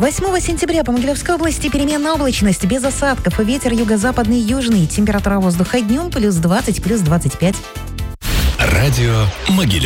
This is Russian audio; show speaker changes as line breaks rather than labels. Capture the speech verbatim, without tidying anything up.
восьмого сентября по Могилевской области переменная облачность, без осадков, ветер юго-западный, южный. Температура воздуха днем плюс двадцать, плюс двадцать пять.
Радио Могилев.